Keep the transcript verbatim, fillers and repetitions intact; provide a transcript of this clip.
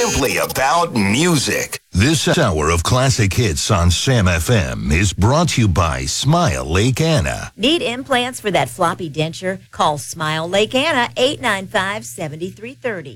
simply about music. This hour of classic hits on Sam F M is brought to you by Smile Lake Anna. Need implants for that floppy denture? Call Smile Lake Anna, eight nine five, seven three three zero.